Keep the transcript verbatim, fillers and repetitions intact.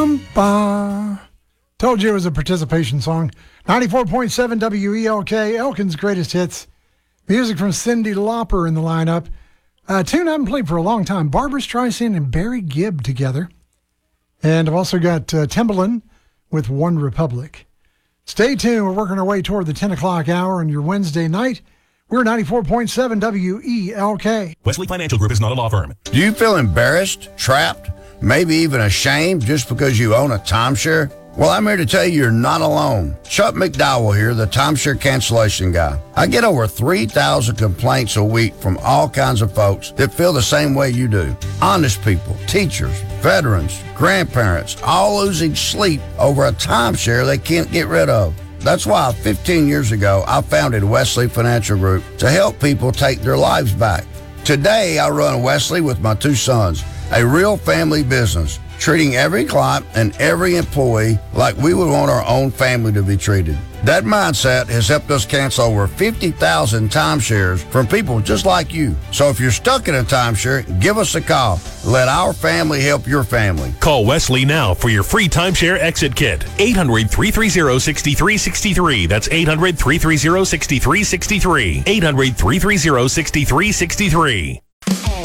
Ba. Told you it was a participation song. ninety-four point seven W E L K, Elkin's Greatest Hits. Music from Cyndi Lauper in the lineup. A tune I haven't played for a long time. Barbra Streisand and Barry Gibb together. And I've also got uh, Timbaland with One Republic. Stay tuned. We're working our way toward the ten o'clock hour on your Wednesday night. We're ninety-four point seven W E L K. Wesley Financial Group is not a law firm. Do you feel embarrassed, trapped, maybe even ashamed just because you own a timeshare? Well, I'm here to tell you you're not alone. Chuck McDowell here, the timeshare cancellation guy. I get over three thousand complaints a week from all kinds of folks that feel the same way you do. Honest people, teachers, veterans, grandparents, all losing sleep over a timeshare they can't get rid of. That's why fifteen years ago, I founded Wesley Financial Group to help people take their lives back. Today, I run Wesley with my two sons, a real family business, treating every client and every employee like we would want our own family to be treated. That mindset has helped us cancel over fifty thousand timeshares from people just like you. So if you're stuck in a timeshare, give us a call. Let our family help your family. Call Wesley now for your free timeshare exit kit. eight hundred, three three zero, six three six three. That's eight hundred, three three zero, six three six three. eight hundred, three three zero, six three six three.